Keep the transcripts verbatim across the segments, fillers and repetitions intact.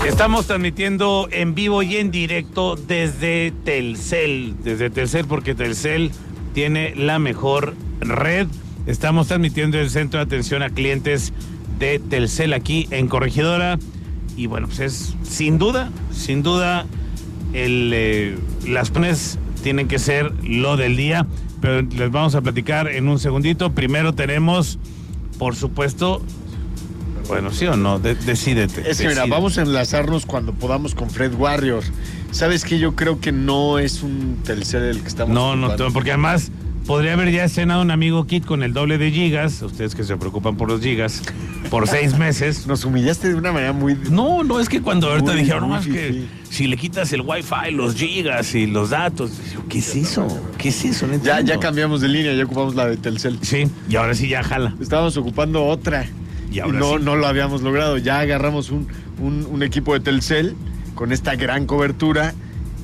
Estamos transmitiendo en vivo y en directo desde Telcel, desde Telcel porque Telcel tiene la mejor red. Estamos transmitiendo el centro de atención a clientes de Telcel aquí en Corregidora y bueno, pues es sin duda, sin duda el, eh, las planes tienen que ser lo del día, pero les vamos a platicar en un segundito. Primero tenemos, por supuesto, bueno, ¿sí o no? De, decídete. Es que mira, vamos a enlazarnos cuando podamos con Fred Warrior. ¿Sabes qué? Yo creo que no es un Telcel el que estamos No, ocupando. no, porque además podría haber ya estrenado un amigo kit con el doble de gigas, ustedes que se preocupan por los gigas, por seis meses. Nos humillaste de una manera muy... No, no, es que cuando ahorita Muy, dijeron, no, muy más que fifí. si le quitas el wifi, los gigas y los datos, ¿qué es eso? ¿Qué es eso? No Ya, entiendo. ya cambiamos de línea, ya ocupamos la de Telcel. Sí, y ahora sí ya jala. Estábamos ocupando otra. Y Y, ahora no, sí. no lo habíamos logrado. Ya agarramos un, un, un equipo de Telcel con esta gran cobertura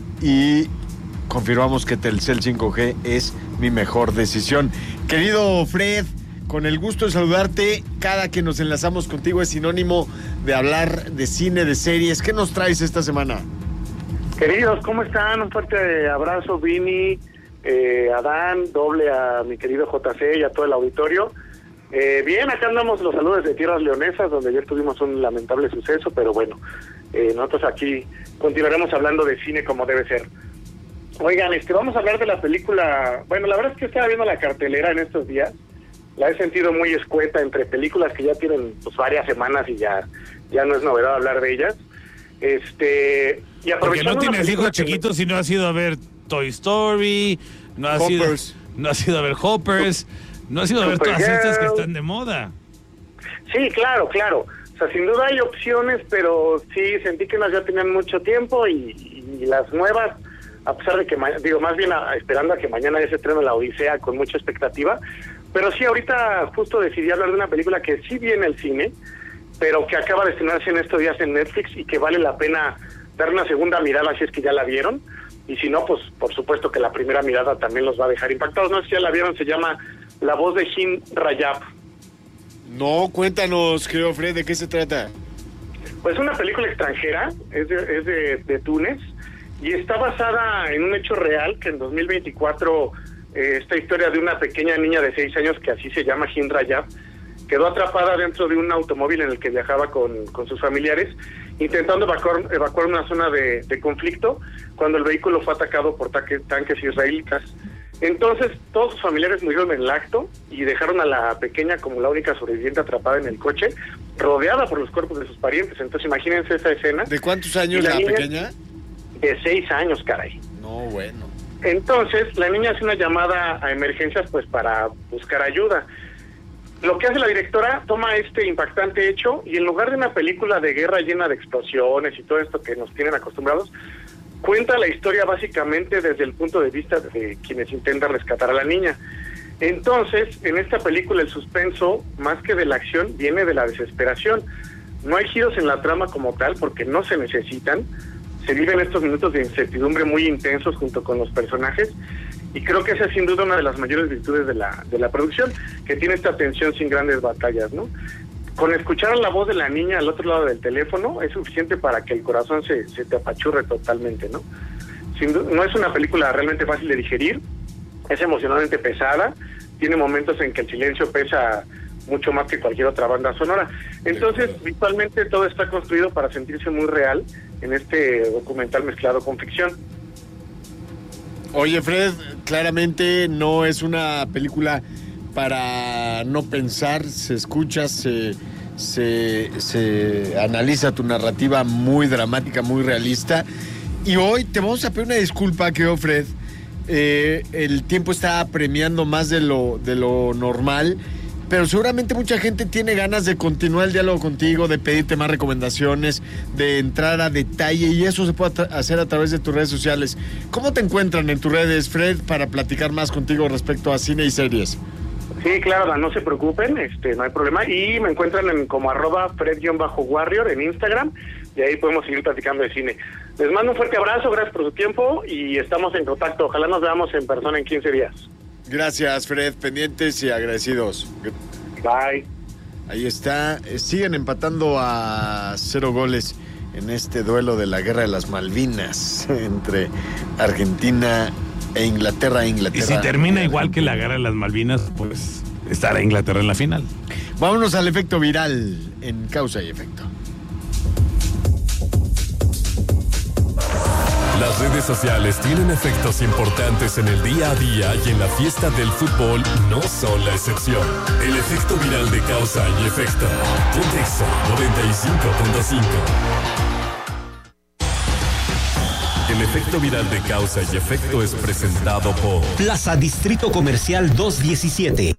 y confirmamos que Telcel cinco G es mi mejor decisión. Querido Fred, con el gusto de saludarte, cada que nos enlazamos contigo es sinónimo de hablar de cine, de series. ¿Qué nos traes esta semana? Queridos, ¿cómo están? Un fuerte abrazo, Vini, eh, Adán, doble a mi querido J C y a todo el auditorio. Eh, bien, acá andamos los saludos de Tierras Leonesas, donde ayer tuvimos un lamentable suceso, pero bueno, eh, nosotros aquí continuaremos hablando de cine como debe ser. Oigan, este, vamos a hablar de la película. Bueno, la verdad es que estaba viendo la cartelera en estos días. La he sentido muy escueta entre películas que ya tienen pues varias semanas y ya, ya no es novedad hablar de ellas. Este, y Porque aprovechando no una tienes película hijos que me- chiquitos y no has ido a ver Toy Story, no has ido, Hoppers. no has ido a ver Hoppers, no has ido a ver todas Supergirl. estas que están de moda. Sí, claro, claro. O sea, sin duda hay opciones, pero sí sentí que unas ya tenían mucho tiempo y, y las nuevas, a pesar de que, ma- digo, más bien a- esperando a que mañana ya se estrene La Odisea con mucha expectativa. Pero sí, ahorita justo decidí hablar de una película que sí viene al cine, pero que acaba de estrenarse en estos días en Netflix y que vale la pena dar una segunda mirada si es que ya la vieron. Y si no, pues por supuesto que la primera mirada también los va a dejar impactados. No sé si ya la vieron, se llama La voz de Jim Rayab. No, cuéntanos, querido Fred, ¿de qué se trata? Pues una película extranjera, es de, es de, de Túnez, y está basada en un hecho real, que en dos mil veinticuatro, eh, esta historia de una pequeña niña de seis años, que así se llama Hind Rayab, quedó atrapada dentro de un automóvil en el que viajaba con, con sus familiares, intentando evacuar, evacuar una zona de, de conflicto, cuando el vehículo fue atacado por taque, tanques israelitas. Entonces, todos sus familiares murieron en el acto y dejaron a la pequeña como la única sobreviviente atrapada en el coche, rodeada por los cuerpos de sus parientes. Entonces, imagínense esa escena. ¿De cuántos años ¿Y la la, niña? pequeña? De seis años, caray. No, bueno. Entonces, la niña hace una llamada a emergencias pues para buscar ayuda. Lo que hace la directora, toma este impactante hecho y en lugar de una película de guerra llena de explosiones y todo esto que nos tienen acostumbrados, cuenta la historia básicamente desde el punto de vista de quienes intentan rescatar a la niña. Entonces, en esta película el suspenso, más que de la acción, viene de la desesperación. No hay giros en la trama como tal porque no se necesitan. Se viven estos minutos de incertidumbre muy intensos junto con los personajes y creo que esa es sin duda una de las mayores virtudes de la, de la producción, que tiene esta tensión sin grandes batallas, ¿no? Con escuchar la voz de la niña al otro lado del teléfono es suficiente para que el corazón se, se te apachurre totalmente, ¿no? Sin du- no es una película realmente fácil de digerir, es emocionalmente pesada, tiene momentos en que el silencio pesa mucho más que cualquier otra banda sonora. Entonces, visualmente todo está construido para sentirse muy real en este documental mezclado con ficción. Oye, Fred, claramente no es una película para no pensar, se escucha, se, se, se analiza tu narrativa muy dramática, muy realista. Y hoy te vamos a pedir una disculpa, querido Fred. Eh, el tiempo está apremiando más de lo, de lo normal, pero seguramente mucha gente tiene ganas de continuar el diálogo contigo, de pedirte más recomendaciones, de entrar a detalle, y eso se puede tra- hacer a través de tus redes sociales. ¿Cómo te encuentran en tus redes, Fred, para platicar más contigo respecto a cine y series? Sí, claro, no se preocupen, este, no hay problema. Y me encuentran en como arroba Fred-Warrior en Instagram, y ahí podemos seguir platicando de cine. Les mando un fuerte abrazo, gracias por su tiempo, y estamos en contacto. Ojalá nos veamos en persona en quince días. Gracias, Fred, pendientes y agradecidos. Bye. Ahí está, eh, siguen empatando a cero goles en este duelo de la Guerra de las Malvinas entre Argentina e Inglaterra. Inglaterra. Y si termina igual que la Guerra de las Malvinas, pues estará Inglaterra en la final. Vámonos al efecto viral en Causa y Efecto. Las redes sociales tienen efectos importantes en el día a día y en la fiesta del fútbol no son la excepción. El efecto viral de Causa y Efecto. Contexto noventa y cinco punto cinco. El efecto viral de Causa y Efecto es presentado por Plaza Distrito Comercial doscientos diecisiete.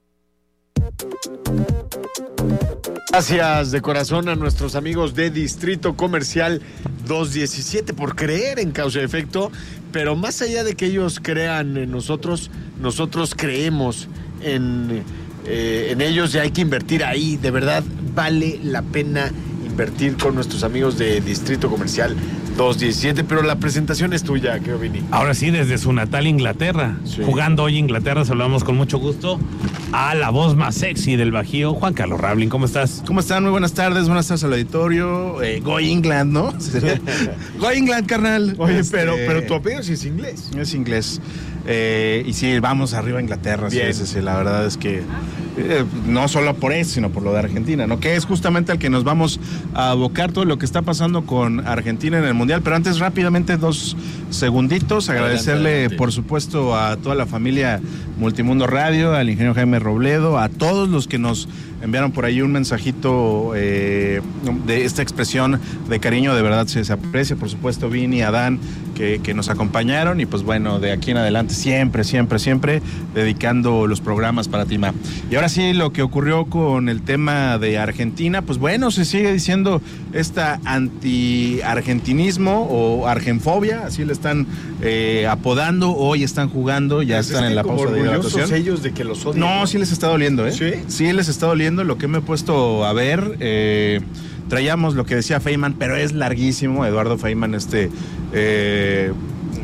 Gracias de corazón a nuestros amigos de Distrito Comercial doscientos diecisiete por creer en Causa y Efecto, pero más allá de que ellos crean en nosotros, nosotros creemos en, eh, en ellos y hay que invertir ahí. De verdad, vale la pena invertir con nuestros amigos de Distrito Comercial doscientos diecisiete, pero la presentación es tuya, creo, Vini. Ahora sí, desde su natal Inglaterra. Sí. Jugando hoy Inglaterra, saludamos con mucho gusto a la voz más sexy del Bajío, Juan Carlos Rablin. ¿Cómo estás? ¿Cómo están? Muy buenas tardes, buenas tardes al auditorio. Eh, Go England, ¿no? Go England, carnal. Oye, Este, pero, pero tu apellido sí es inglés. Es inglés. Eh, y sí, vamos arriba a Inglaterra. Sí, Bien. sí, sí, la verdad es que eh, no solo por eso, sino por lo de Argentina, ¿no? Que es justamente al que nos vamos a abocar todo lo que está pasando con Argentina en el Mundial. Pero antes, rápidamente, dos segunditos. Agradecerle, Adelante, adelante. por supuesto, a toda la familia Multimundo Radio, al ingeniero Jaime Robledo, a todos los que nos enviaron por ahí un mensajito eh, de esta expresión de cariño. De verdad se, se aprecia, por supuesto, Vini, Adán, que, que nos acompañaron. Y pues bueno, de aquí en adelante siempre, siempre, siempre dedicando los programas para ti, Ma. Y ahora sí, lo que ocurrió con el tema de Argentina, pues bueno, se sigue diciendo esta anti-argentinismo o argenfobia, así le están eh, apodando. Hoy están jugando, ya están en la pausa de hidratación. Ellos de que los odian. No, sí les está doliendo, ¿eh? ¿Sí? Sí les está doliendo. Lo que me he puesto a ver, eh, traíamos lo que decía Feynman, pero es larguísimo. Eduardo Feynman, este eh,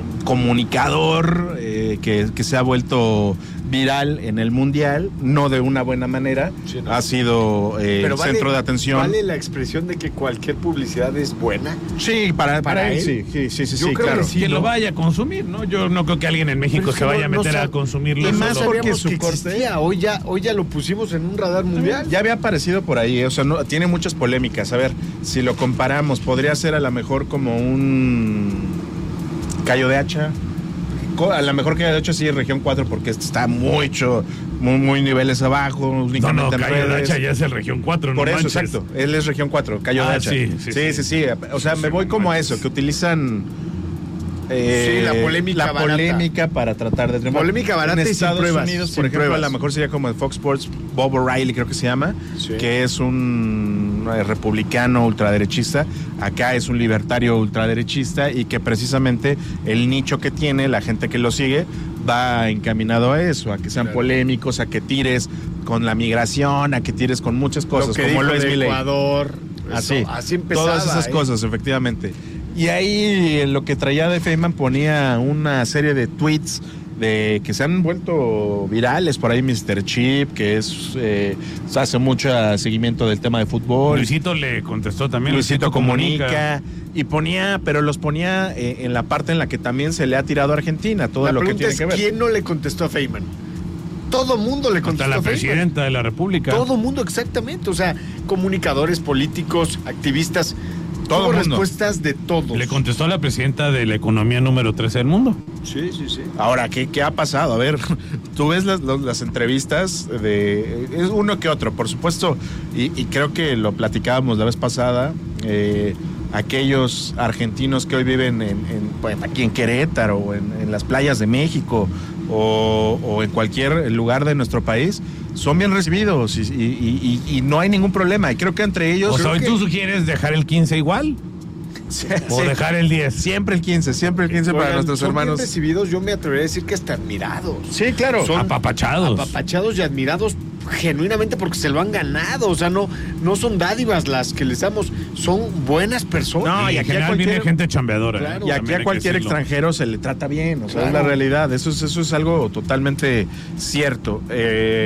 comunicador eh, que, que se ha vuelto viral en el Mundial, no de una buena manera, Sí, no. ha sido eh, Pero el vale, centro de atención. ¿Vale la expresión de que cualquier publicidad es buena? Sí, para, para, ¿Para él, él? sí, sí, sí, Yo sí, creo claro. que sí. Quien ¿no? lo vaya a consumir, ¿no? Yo no creo que alguien en México Pero es se que vaya no- a meter no a sab- consumirlo. y más solo. porque Sabíamos su que corte- existía. Hoy ya, hoy ya lo pusimos en un radar mundial. Ya había aparecido por ahí, o sea, no, tiene muchas polémicas. A ver, si lo comparamos, podría ser a lo mejor como un callo de hacha. Co- A lo mejor callo de hacha sí es región cuatro porque este está mucho, muy, muy niveles abajo, No, únicamente no, en Cayo de redes. Hacha ya es el región cuatro, no Por eso, manches. exacto. Él es región cuatro, callo de Ah, hacha. sí, sí, sí, sí, sí. sí. O sea, Sí, me voy no como a manches. eso, que utilizan eh, Sí, la polémica la barata. polémica para tratar de triunfar. Polémica barata en y sin Estados pruebas, Unidos, sin por ejemplo, pruebas. a lo mejor sería como en Fox Sports, Bob O'Reilly creo que se llama, Sí. que es un eh, republicano ultraderechista. Acá es un libertario ultraderechista y que precisamente el nicho que tiene, la gente que lo sigue, va encaminado a eso, a que sean Claro. polémicos, a que tires con la migración, a que tires con muchas cosas, lo que como dijo lo es de Milei. Ecuador. Así, Eso, así empezaba. todas esas ¿eh? cosas, efectivamente. Y ahí lo que traía de Feynman ponía una serie de tweets de que se han vuelto virales. Por ahí mister Chip, que es eh, hace mucho seguimiento del tema de fútbol. Luisito le contestó también. Luisito comunica. Y ponía, pero los ponía eh, en la parte en la que también se le ha tirado a Argentina, todo La lo que pregunta tiene es, que ver. ¿quién no le contestó a Feynman? Todo mundo le Hasta contestó la a Feynman. presidenta de la República. Todo mundo, exactamente. O sea, comunicadores, políticos, activistas. Todo Hubo mundo. respuestas de todos. Le contestó a la presidenta de la economía número trece del mundo. Sí, sí, sí. Ahora, ¿qué, ¿qué ha pasado? A ver, tú ves las, los- las entrevistas de... Es uno que otro, por supuesto, y, y creo que lo platicábamos la vez pasada, eh, aquellos argentinos que hoy viven en, en, pues, aquí en Querétaro, o en, en las playas de México, o, o en cualquier lugar de nuestro país, son bien recibidos y, y- y- y no hay ningún problema. Y creo que entre ellos... O sea, hoy creo tú sugieres dejar el quince igual que- o sí, dejar el diez. siempre el quince, siempre el quince para Oigan, nuestros son bien hermanos. recibidos, yo me atrevería a decir que hasta admirados. Sí, claro. Son Apapachados. apapachados y admirados genuinamente porque se lo han ganado. O sea, no, no son dádivas las que les damos, son buenas personas. No, y y en aquí a general cualquier- viene gente chambeadora. Claro. ¿eh? Y También aquí hay a que cualquier decirlo. extranjero se le trata bien, o sea, Claro. es la realidad, eso es, eso es algo totalmente cierto. Eh,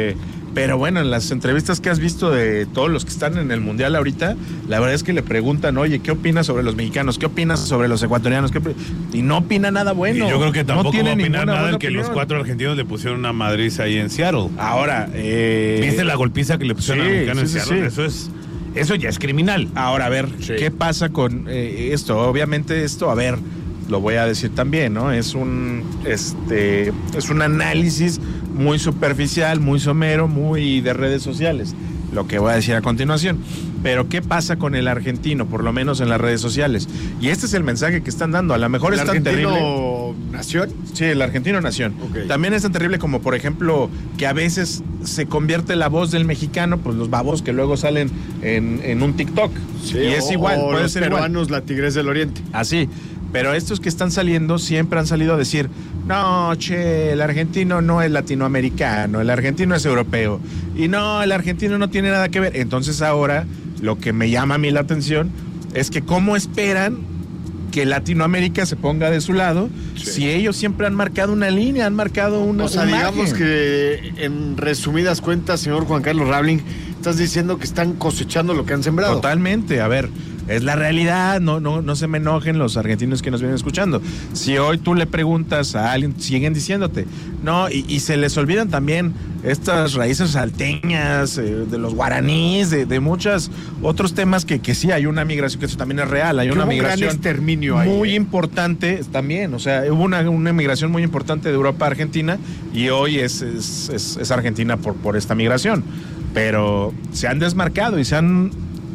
Pero bueno, en las entrevistas que has visto de todos los que están en el Mundial ahorita, la verdad es que le preguntan, oye, ¿qué opinas sobre los mexicanos? ¿Qué opinas sobre los ecuatorianos? ¿Qué opi-? Y no opina nada bueno. Y yo creo que tampoco no tiene va a opinar nada el que opinión. los cuatro argentinos le pusieron una madriza ahí en Seattle. Ahora, eh... ¿viste la golpiza que le pusieron sí, a mexicanos sí, en sí, Seattle? sí. Eso es, eso ya es criminal. Ahora, a ver, Sí. ¿qué pasa con eh, esto? Obviamente esto, a ver, lo voy a decir también, ¿no? Es un, este, es un análisis muy superficial, muy somero, muy de redes sociales, lo que voy a decir a continuación. Pero ¿qué pasa con el argentino, por lo menos en las redes sociales? Y este es el mensaje que están dando. A lo mejor ¿El es tan argentino terrible. nación? Sí, el argentino nación. Ok. También es tan terrible como, por ejemplo, que a veces se convierte la voz del mexicano, pues los babos que luego salen en, en un TikTok. Sí, y es o- igual, o puede los ser igual. peruanos, la Tigrés del Oriente. Así. Pero estos que están saliendo siempre han salido a decir, no, che, el argentino no es latinoamericano, el argentino es europeo. Y no, el argentino no tiene nada que ver. Entonces ahora lo que me llama a mí la atención es que cómo esperan que Latinoamérica se ponga de su lado, Sí. si ellos siempre han marcado una línea, han marcado una O sea, un digamos margen. que en resumidas cuentas, señor Juan Carlos Rabling, estás diciendo que están cosechando lo que han sembrado. Totalmente, a ver, es la realidad, no, no, no se me enojen los argentinos que nos vienen escuchando. Si hoy tú le preguntas a alguien, siguen diciéndote, no, y, y se les olvidan también estas raíces salteñas, eh, de los guaraníes, de, de muchos otros temas que, que sí hay una migración, que eso también es real, hay Que una hubo un gran migración exterminio ahí, muy eh. importante también, o sea, hubo una, una migración muy importante de Europa a Argentina y hoy es, es, es, es Argentina por, por esta migración, pero se han desmarcado y se han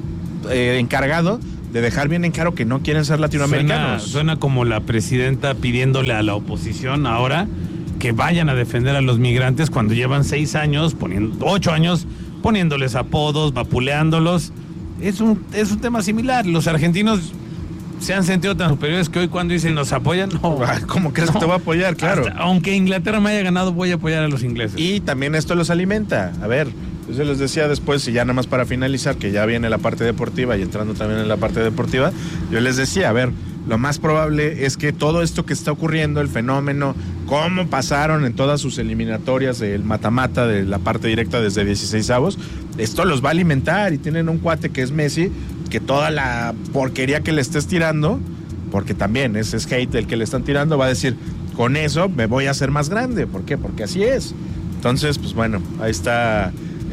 eh, encargado de dejar bien en claro que no quieren ser Suena, latinoamericanos. suena como la presidenta pidiéndole a la oposición ahora que vayan a defender a los migrantes cuando llevan seis años, poniendo, ocho años, poniéndoles apodos, vapuleándolos. Es un, es un tema similar. Los argentinos se han sentido tan superiores que hoy cuando dicen nos apoyan, no. Ah, ¿cómo crees que te va a apoyar? Claro. Hasta- aunque Inglaterra me haya ganado, voy a apoyar a los ingleses. Y también esto los alimenta. A ver, yo se les decía después, y ya nada más para finalizar, que ya viene la parte deportiva y entrando también en la parte deportiva, yo les decía, a ver, lo más probable es que todo esto que está ocurriendo, el fenómeno, cómo pasaron en todas sus eliminatorias del mata-mata de la parte directa desde dieciséis avos, esto los va a alimentar y tienen un cuate que es Messi, que toda la porquería que le estés tirando, porque también ese es hate el que le están tirando, va a decir, con eso me voy a hacer más grande. ¿Por qué? Porque así es. Entonces, pues bueno, ahí está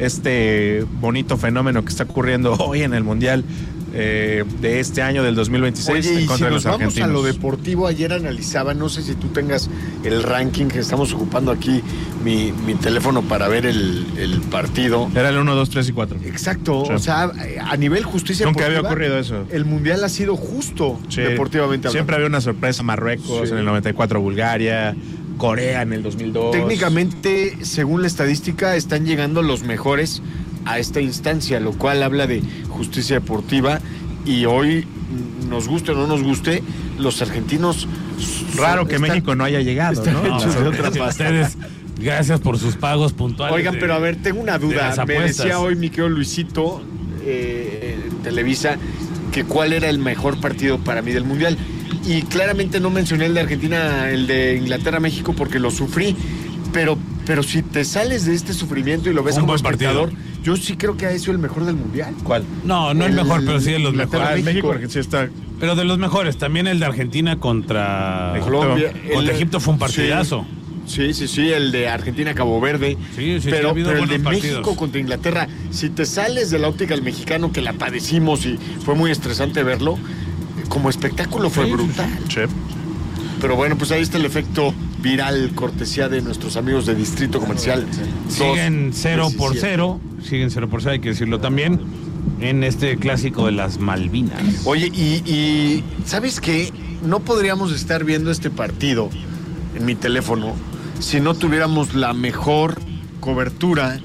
este bonito fenómeno que está ocurriendo hoy en el Mundial eh, de este año del dos mil veintiséis Oye, en y si contra de nos los vamos argentinos. a lo deportivo, ayer analizaba, no sé si tú tengas el ranking, que estamos ocupando aquí mi, mi teléfono para ver el, el partido. Era el uno, dos, tres y cuatro. Exacto, Sí. o sea, a nivel justicia Nunca había deportiva, ocurrido eso. el Mundial ha sido justo Sí. deportivamente hablando. Siempre había una sorpresa, Marruecos Sí. en el noventa y cuatro, Bulgaria, Corea en el dos mil dos. Técnicamente, según la estadística, están llegando los mejores a esta instancia, lo cual habla de justicia deportiva. Y hoy, nos guste o no nos guste, los argentinos... Raro que están- México no haya llegado, están ¿no? hechos de No, otra que pasta. ustedes, gracias por sus pagos puntuales. Oigan, de- pero a ver, tengo una de duda. las Me apuestas. decía hoy mi querido Luisito eh, en Televisa que cuál era el mejor partido para mí del Mundial. Y claramente no mencioné el de Argentina, el de Inglaterra-México, porque lo sufrí. Pero, pero si te sales de este sufrimiento y lo ves Un como buen partido. espectador, yo sí creo que ha sido el mejor del Mundial. ¿Cuál? No, no el, el mejor, pero sí de los Inglaterra, mejores. Ah, México, México. porque sí está... Pero de los mejores. También el de Argentina contra Colombia. Contra El- Egipto fue un partidazo. Sí, sí, sí, el de Argentina-Cabo Verde. Sí, sí, sí, ha pero, habido pero el de buenos México partidos. contra Inglaterra, si te sales de la óptica del mexicano, que la padecimos y fue muy estresante verlo, como espectáculo fue Sí, sí, brutal. Sí. Pero bueno, pues ahí está el efecto viral, cortesía de nuestros amigos de Distrito Comercial. Siguen dos cero por diecisiete. cero. Siguen cero por cero, hay que decirlo también. En este clásico de las Malvinas. Oye, y, y ¿sabes qué? No podríamos estar viendo este partido en mi teléfono si no tuviéramos la mejor cobertura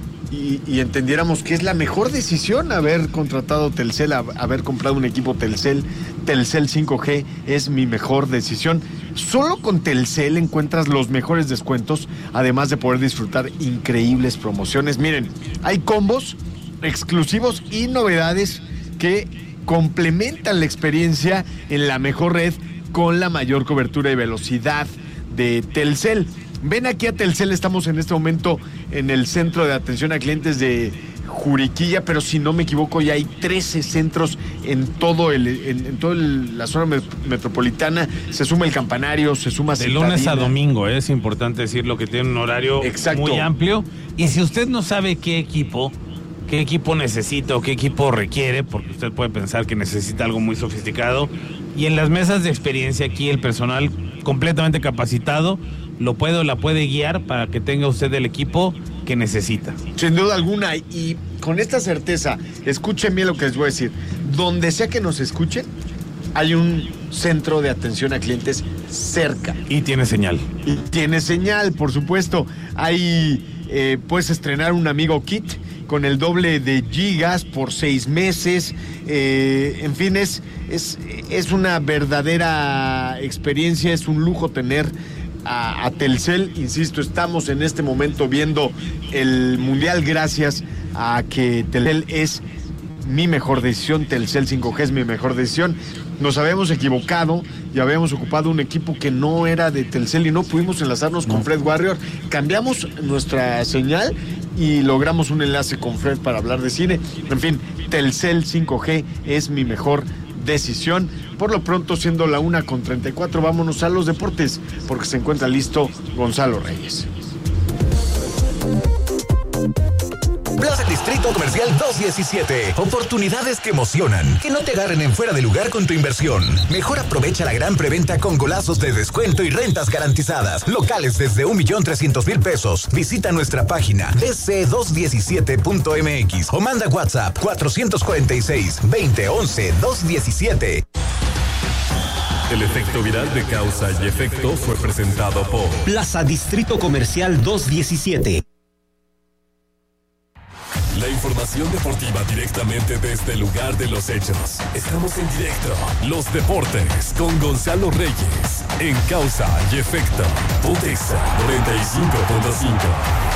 y, y entendiéramos que es la mejor decisión haber contratado Telcel, a- haber comprado un equipo Telcel. Telcel cinco G es mi mejor decisión. Solo con Telcel encuentras los mejores descuentos, además de poder disfrutar increíbles promociones. Miren, hay combos exclusivos y novedades que complementan la experiencia en la mejor red con la mayor cobertura y velocidad de Telcel. ven aquí a Telcel, estamos en este momento en el centro de atención a clientes de Juriquilla, pero si no me equivoco ya hay trece centros en todo el, en, en toda la zona met metropolitana. Se suma el Campanario, se suma de lunes a domingo, ¿eh? Es importante decirlo, que tiene un horario Exacto. muy amplio. Y si usted no sabe qué equipo, qué equipo necesita o qué equipo requiere, porque usted puede pensar que necesita algo muy sofisticado, y en las mesas de experiencia aquí el personal completamente capacitado lo puede o la puede guiar para que tenga usted el equipo que necesita. Sin duda alguna, y con esta certeza, escuchen bien lo que les voy a decir, donde sea que nos escuchen, hay un centro de atención a clientes cerca. Y tiene señal. Y tiene señal, por supuesto. Hay, eh, puedes estrenar un Amigo Kit con el doble de gigas por seis meses. Eh, en fin, es, es, es una verdadera experiencia, es un lujo tener A, a Telcel. Insisto, estamos en este momento viendo el Mundial gracias a que Telcel es mi mejor decisión, Telcel cinco G es mi mejor decisión. Nos habíamos equivocado y habíamos ocupado un equipo que no era de Telcel y no pudimos enlazarnos con Fred Warrior. Cambiamos nuestra señal y logramos un enlace con Fred para hablar de cine. En fin, Telcel cinco G es mi mejor decisión. Por lo pronto, siendo la una con treinta y cuatro, vámonos a los deportes, porque se encuentra listo Gonzalo Reyes. Plaza Distrito Comercial doscientos diecisiete. Oportunidades que emocionan. Que no te agarren en fuera de lugar con tu inversión. Mejor aprovecha la gran preventa con golazos de descuento y rentas garantizadas. Locales desde un millón trescientos mil pesos. Visita nuestra página d c doscientos diecisiete punto m x o manda WhatsApp cuatrocientos cuarenta y seis, veinte, once, doscientos diecisiete. El efecto viral de causa y efecto fue presentado por Plaza Distrito Comercial doscientos diecisiete. La información deportiva directamente desde el lugar de los hechos. Estamos en directo. Los deportes con Gonzalo Reyes. En causa y efecto. Putexa noventa y cinco punto cinco.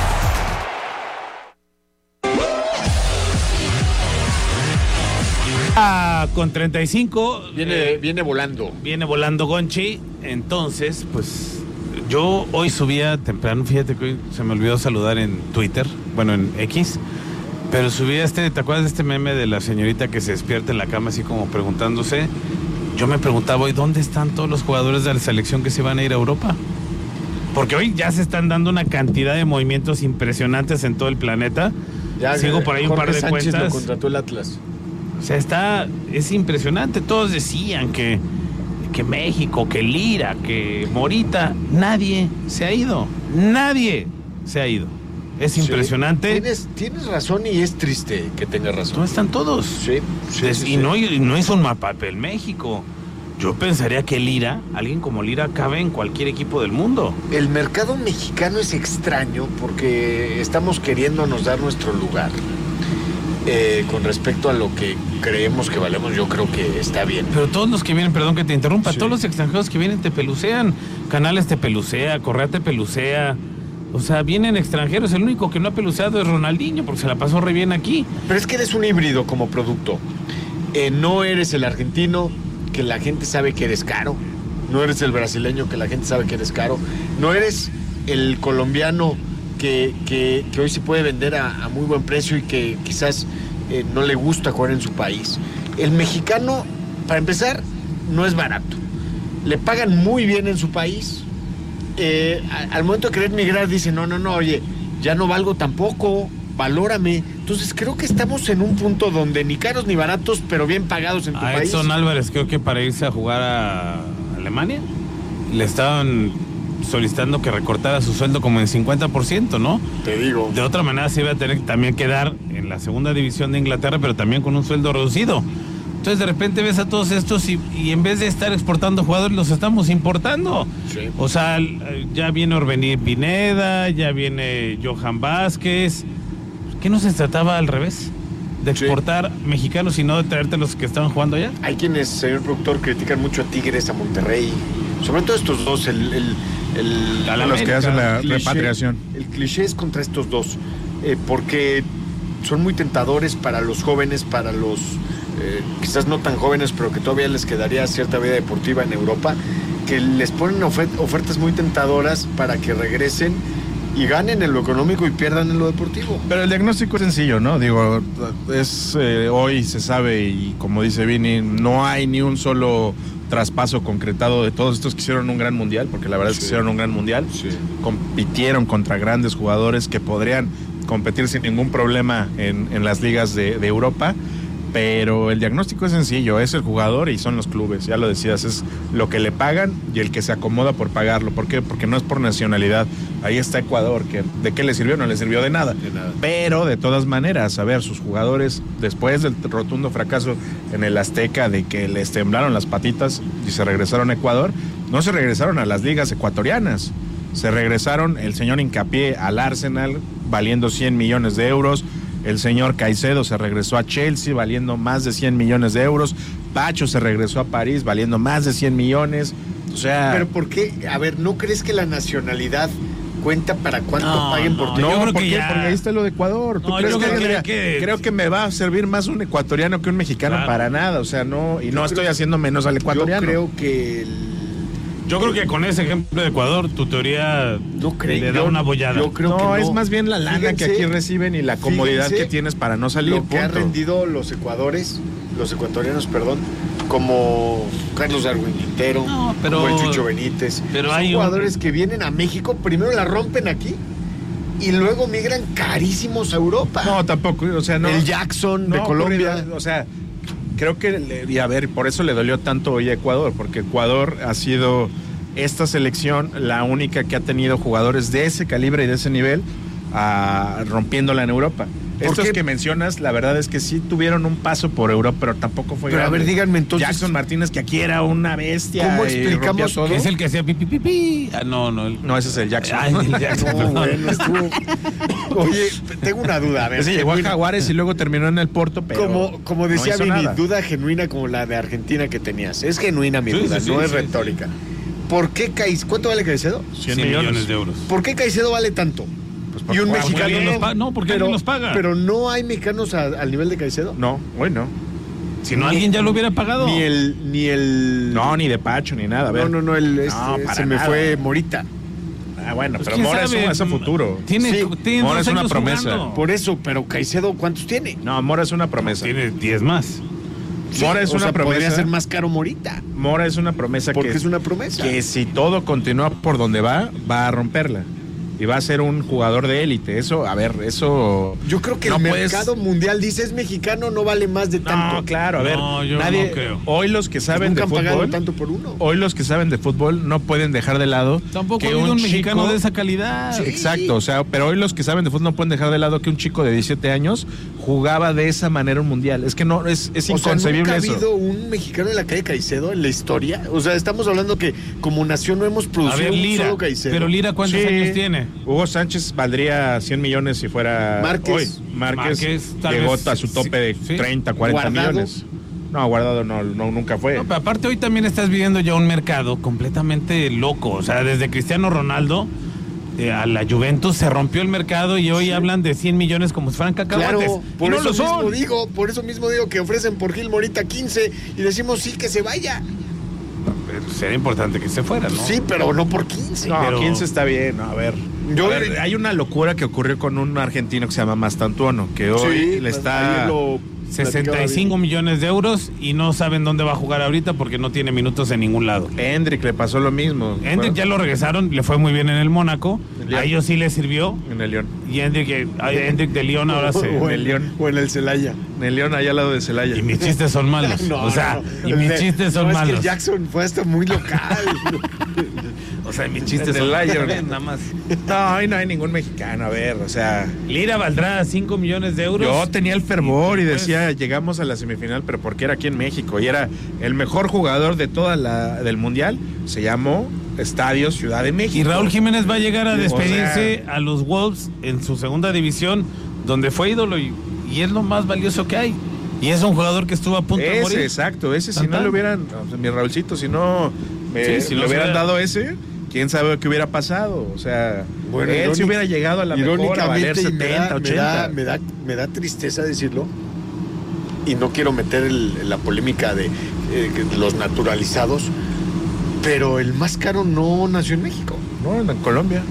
Ah, con treinta y cinco. Viene, eh, viene volando. Viene volando Gonchi. Entonces, pues yo hoy subía temprano. Fíjate que hoy se me olvidó saludar en Twitter. Bueno, en X. Pero subí este, ¿te acuerdas de este meme de la señorita que se despierta en la cama así como preguntándose? Yo me preguntaba hoy, ¿dónde están todos los jugadores de la selección que se van a ir a Europa? Porque hoy ya se están dando una cantidad de movimientos impresionantes en todo el planeta. Ya, sigo por ahí Jorge un par de Sánchez cuentas. Lo contrató el Atlas. O sea, está, es impresionante. Todos decían que, que México, que Lira, que Morita, nadie se ha ido. Nadie se ha ido. Es impresionante. Sí, tienes, tienes razón y es triste que tengas razón. ¿Dónde están todos? Sí. sí, Des, sí y, sí. No, y no es un mapapel México. Yo pensaría que Lira, alguien como Lira, cabe en cualquier equipo del mundo. El mercado mexicano es extraño porque estamos queriéndonos dar nuestro lugar. Eh, con respecto a lo que creemos que valemos, yo creo que está bien. Pero todos los que vienen, perdón que te interrumpa, sí. todos los extranjeros que vienen te pelucean. Canales te pelucea, Correa te pelucea. O sea, vienen extranjeros. El único que no ha peluceado es Ronaldinho, porque se la pasó re bien aquí. Pero es que eres un híbrido como producto. Eh, no eres el argentino, que la gente sabe que eres caro. No eres el brasileño, que la gente sabe que eres caro. No eres el colombiano que, que, que hoy se puede vender a, a muy buen precio y que quizás eh, no le gusta jugar en su país. El mexicano, para empezar, no es barato. Le pagan muy bien en su país. Eh, al momento de querer migrar dice, no, no, no, oye, ya no valgo tampoco, valórame. Entonces creo que estamos en un punto donde ni caros ni baratos, pero bien pagados en tu a país. Edson Álvarez, creo que para irse a jugar a Alemania, le estaban solicitando que recortara su sueldo como en cincuenta por ciento, ¿no? Te digo. De otra manera se iba a tener que también quedar en la segunda división de Inglaterra, pero también con un sueldo reducido. Entonces de repente ves a todos estos y, y en vez de estar exportando jugadores, los estamos importando. Sí. O sea, ya viene Orbelín Pineda, ya viene Johan Vázquez. ¿Qué no se trataba al revés? De exportar sí. mexicanos y no de traerte los que estaban jugando allá. Hay quienes, señor productor, critican mucho a Tigres, a Monterrey. Sobre todo estos dos, el... el, el a los que hacen la cliché, repatriación. El cliché es contra estos dos, eh, porque son muy tentadores para los jóvenes, para los eh, quizás no tan jóvenes, pero que todavía les quedaría cierta vida deportiva en Europa, que les ponen ofert- ofertas muy tentadoras para que regresen y ganen en lo económico y pierdan en lo deportivo. Pero el diagnóstico es sencillo, ¿no? Digo, es eh, hoy se sabe y como dice Vini, no hay ni un solo traspaso concretado de todos estos que hicieron un gran mundial, porque la verdad sí. es que hicieron un gran mundial, sí. compitieron contra grandes jugadores que podrían competir sin ningún problema en, en las ligas de, de Europa. Pero el diagnóstico es sencillo, es el jugador y son los clubes, ya lo decías, es lo que le pagan y el que se acomoda por pagarlo. ¿Por qué? Porque no es por nacionalidad. Ahí está Ecuador, que ¿de qué le sirvió? No le sirvió de nada. De nada. Pero de todas maneras, a ver, sus jugadores, después del rotundo fracaso en el Azteca de que les temblaron las patitas y se regresaron a Ecuador, no se regresaron a las ligas ecuatorianas. Se regresaron el señor Hincapié al Arsenal valiendo cien millones de euros. El señor Caicedo se regresó a Chelsea valiendo más de cien millones de euros. Pacho se regresó a París valiendo más de cien millones. O sea... Pero ¿por qué? A ver, ¿no crees que la nacionalidad cuenta para cuánto no, paguen por no, ti? No, yo creo ¿por que qué? ya... Porque ahí está lo de Ecuador. ¿Tú No, crees yo que, creo que- mira, que- creo que me va a servir más un ecuatoriano que un mexicano? Claro. Para nada, o sea, no, y no Yo estoy creo- haciendo menos al ecuatoriano. Yo creo que... El... Yo creo que con ese ejemplo de Ecuador, tu teoría No creo, le da yo- una bollada. yo creo no, que no. es más bien la lana Fíjense, que aquí reciben y la comodidad fíjense que tienes para no salir. Lo que han punto. rendido los ecuadores, los ecuatorianos, perdón, como Carlos Darwin Quintero, No, pero- como el Chucho Benítez. pero Son hay un- jugadores que vienen a México, primero la rompen aquí y luego migran carísimos a Europa. No, tampoco, o sea, no. El Jackson no de Colombia. ocurrido, o sea, creo que, le- y a ver, por eso le dolió tanto hoy a Ecuador, porque Ecuador ha sido esta selección la única que ha tenido jugadores de ese calibre y de ese nivel ah, rompiéndola en Europa. ¿Por Estos qué? que mencionas, la verdad es que sí tuvieron un paso por Europa, pero tampoco fue Pero a grande. ver, díganme entonces- Jackson Martínez, que aquí era una bestia. ¿Cómo y explicamos rompía todo? Que es el que hacía pipi pipi. Ah, no, no. El... No, ese es el Jackson. Ay, el Jackson, No, perdón. bueno, estuvo... Oye, tengo una duda. A ver, Ese llegó a genuina. Jaguares y luego terminó en el Porto, pero Como, como no decía hizo Vini, nada. duda genuina como la de Argentina que tenías. Es genuina mi Sí, duda, sí, sí, no es sí, retórica. ¿Por qué Caicedo? ¿Cuánto vale Caicedo? cien cien millones. millones de euros. ¿Por qué Caicedo vale tanto? Pues Y porque un juega muy mexicano. alguien bien. los paga. No, porque alguien los paga. Pero no hay mexicanos a- al nivel de Caicedo. No, hoy no. Si no, alguien ya lo hubiera pagado. Ni el. Ni el No, ni de Pacho, ni nada. A ver. no, no, no, el, este, para se me nada. fue Morita. Ah, bueno, Pues pero quién Mora es, sabe. un- es a futuro. Tiene, Sí, tiene Mora dos es una años promesa. jugando. Por eso, pero Caicedo, ¿cuántos tiene? No, Mora es una promesa. Tiene diez más. Mora es o una sea, promesa. podría ser más caro Morita. Mora es una promesa Porque que, es una promesa. que si todo continúa por donde va, va a romperla. Y va a ser un jugador de élite. Eso, a ver, eso... Yo creo que no el puedes- mercado mundial dice es mexicano, no vale más de tanto. No, claro, a ver. No, yo nadie, no creo. Hoy los que saben Nunca de han pagado fútbol... tanto por uno. Hoy los que saben de fútbol no pueden dejar de lado Tampoco que ha habido un, chico- mexicano de esa calidad. Sí, exacto, o sea, pero hoy los que saben de fútbol no pueden dejar de lado que un chico de diecisiete años jugaba de esa manera un mundial. Es que no, es, es O sea, inconcebible ¿nunca ha eso. habido un mexicano en la calle Caicedo en la historia? O sea, estamos hablando que como nación no hemos A producido ver, un Lira. solo Caicedo. Pero Lira, ¿cuántos Sí. años tiene? Hugo Sánchez valdría cien millones si fuera Márquez. hoy. Márquez, Márquez, tal llegó vez, a su tope de sí. treinta, cuarenta Guardado. millones. No, Guardado no, no nunca fue. No, pero aparte hoy también estás viviendo ya un mercado completamente loco. O sea, desde Cristiano Ronaldo eh, a la Juventus se rompió el mercado y hoy hablan de cien millones como si fueran cacahuates. Claro, Y por no eso lo mismo son. digo, por eso mismo digo que ofrecen por Gil Morita quince y decimos sí que se vaya. Sería importante que se fuera, ¿no? Sí, pero no por quince. No, pero- quince está bien, no, a ver. Yo- A ver, hay una locura que ocurrió con un argentino que se llama Mastantuono, que hoy Sí, le está... ayer lo sesenta y cinco millones de euros y no saben dónde va a jugar ahorita porque no tiene minutos en ningún lado. Hendrik le pasó lo mismo. Hendrik ya lo regresaron, le fue muy bien en el Mónaco, El Lyon. a ellos sí les sirvió En el León. y Hendrik, eh, ay, Hendrik de Lyon ahora se... o, en el en, León. o en el Celaya. En el León, allá al lado de Celaya. Y mis chistes son malos. No, o sea, no. y El mis de- chistes son no, malos. Es que el Jackson fue hasta muy local. O sea, mis chistes En el son Lion. nada más. No, ahí no hay ningún mexicano, a ver, o sea... Lira valdrá cinco millones de euros. Yo tenía el fervor y pues, decía, llegamos a la semifinal, pero porque era aquí en México y era el mejor jugador de toda la del mundial, se llamó Estadio Ciudad de México. Y Raúl Jiménez va a llegar a O despedirse sea- a los Wolves en su segunda división, donde fue ídolo y, y es lo más valioso que hay. Y es un jugador que estuvo a punto de morir. Ese, exacto, ese si Tan, no tan. le hubieran, o sea, mi Raúlcito, si no me, Sí, si le los hubieran hubiera- dado ese, quién sabe qué hubiera pasado. O sea, Bueno, él si irónic- hubiera llegado a la mejor a valer Irónicamente, y me da- setenta, me da, ochenta. me da, me da tristeza decirlo, y no quiero meter el, la polémica de, eh, de los naturalizados, pero el más caro no nació en México. No, en Colombia.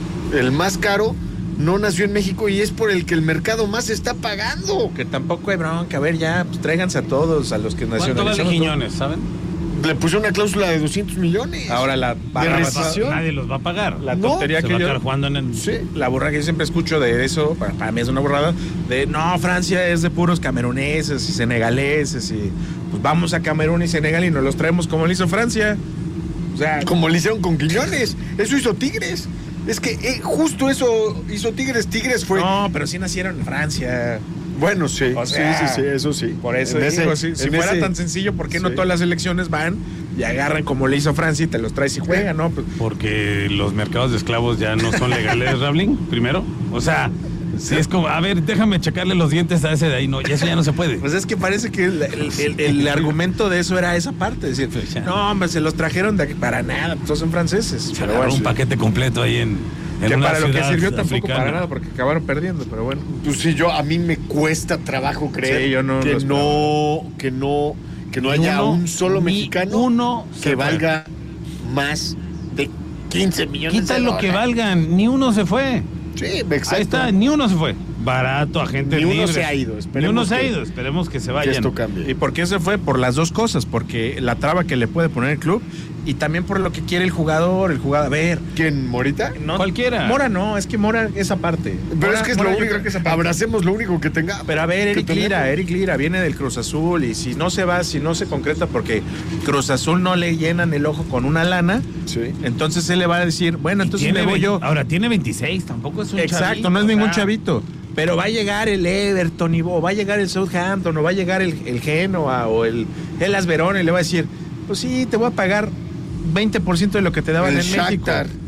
El más caro no nació en México y es por el que el mercado más está pagando. Que tampoco hay bronca. A ver, ya, pues tráiganse a todos, a los que ¿Cuánto vale nacionalizamos. Quiñones, saben? Le puso una cláusula de doscientos millones. Ahora la de barra- rescisión. Nadie los va a pagar. La No, tontería Se que va a yo... estar jugando en el... Sí. La burra que yo siempre escucho de eso, para, para mí es una burrada, de no, Francia es de puros cameruneses y senegaleses y pues vamos a Camerún y Senegal y nos los traemos como lo hizo Francia. O sea, Como le hicieron con Quiñones. Eso hizo Tigres. Es que eh, justo eso hizo Tigres. Tigres fue... no, pero sí nacieron en Francia. Bueno, sí, O sea, sí, sí, sí, eso sí. Por eso En digo, ese- si, si en fuera ese- tan sencillo, ¿por qué no sí. todas las elecciones van y agarran como le hizo Francia y te los traes y juegan, no? Pues, Porque los mercados de esclavos ya no son legales, Rablín, primero. O sea, si es como, a ver, déjame checarle los dientes a ese de ahí. No, y eso ya no se puede. pues es que parece que el, el- el- el argumento de eso era esa parte, decir, no, hombre, se los trajeron de aquí para nada, pues son franceses. Se Pero agarró bueno, un paquete completo ahí en, en que una para lo que ciudad sirvió tampoco africana. para nada, porque acabaron perdiendo, pero bueno. Pues sí, yo a mí me cuesta trabajo creer Sí, yo no que lo esperaba. no que no que no Ni haya uno, un solo ni mexicano uno se que fue. valga más de quince millones Quita de lo que dólares. valgan, ni uno se fue. Sí, exacto. Ahí está, ni uno se fue. Barato, agente Ni uno libre. se ha ido, Ni esperemos uno se ha que- ido, esperemos que se que vayan. esto cambie. ¿Y por qué se fue? Por las dos cosas, porque la traba que le puede poner el club y también por lo que quiere el jugador, el jugador. A ver, ¿Quién, Morita? no, Cualquiera. Mora no, es que Mora esa parte. Pero Mora- es que es Mora lo yo único creo que esa parte. abracemos lo único que tenga. Pero a ver, que Eric tenemos. Lira, Eric Lira viene del Cruz Azul y si no se va, si no se concreta porque Cruz Azul no le llenan el ojo con una lana, Sí. entonces él le va a decir, bueno, Y entonces tiene me voy veinte yo. Ahora tiene veintiséis, tampoco es un Exacto, chavito, no es o ningún sea, chavito. Pero va a llegar el Everton y o va a llegar el Southampton o va a llegar el, el Genoa o el Hellas Verona y le va a decir, pues sí, te voy a pagar veinte por ciento de lo que te daban El en México. Shakhtar.